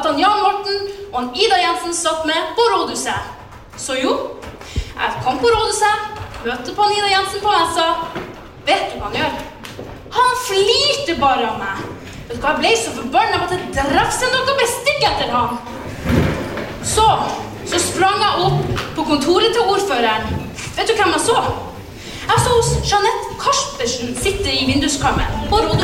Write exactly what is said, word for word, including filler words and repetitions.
at han Jan Morten og han Ida Jensen satt med på rådhuset. Så jo, jeg kom på rådhuset, møtte på han Ida Jensen på messa. Vet du hva han gjør? Han flirte bare av meg. Vet du hva, jeg ble så forbannet at jeg drafset noe bestikk etter han. Så, så sprang jeg opp på kontoret til ordføreren. Vet du hvem jeg så? Jeg så hos Jeanette Kaspersen sitte i vinduskarmen på rådhuset.